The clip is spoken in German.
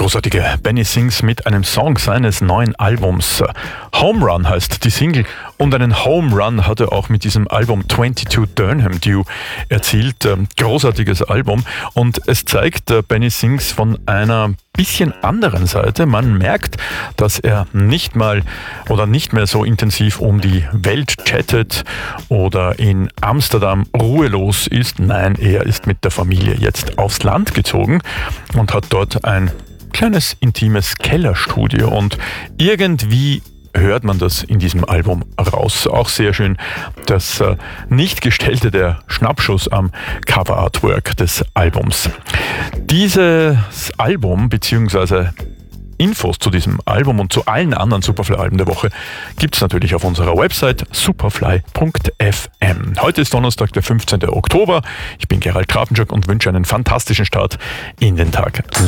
großartige Benny Sings mit einem Song seines neuen Albums. Home Run heißt die Single und einen Home Run hat er auch mit diesem Album 22 Durham Dew erzielt. Großartiges Album und es zeigt Benny Sings von einer bisschen anderen Seite. Man merkt, dass er nicht mehr so intensiv um die Welt chattet oder in Amsterdam ruhelos ist. Nein, er ist mit der Familie jetzt aufs Land gezogen und hat dort ein kleines, intimes Kellerstudio und irgendwie hört man das in diesem Album raus. Auch sehr schön das nicht gestellte, der Schnappschuss am Cover-Artwork des Albums. Dieses Album bzw. Infos zu diesem Album und zu allen anderen Superfly-Alben der Woche gibt es natürlich auf unserer Website superfly.fm. Heute ist Donnerstag, der 15. Oktober. Ich bin Gerald Grafenschuk und wünsche einen fantastischen Start in den Tag.